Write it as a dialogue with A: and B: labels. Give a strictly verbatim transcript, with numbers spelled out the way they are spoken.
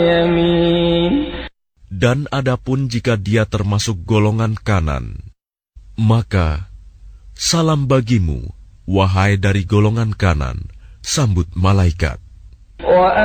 A: Dan adapun jika dia termasuk golongan kanan, maka salam bagimu, wahai dari golongan kanan, sambut malaikat.